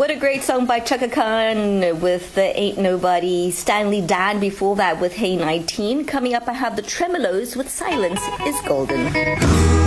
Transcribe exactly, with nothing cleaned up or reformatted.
What a great song by Chaka Khan with the Ain't Nobody. Stanley Dan before that with Hey nineteen. Coming up, I have the Tremolos with Silence is Golden.